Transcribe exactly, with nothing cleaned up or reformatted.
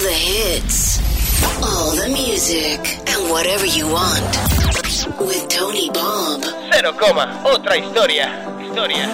the hits, all the music, and whatever you want. With Tony Bob. Cero coma, otra historia. Historia.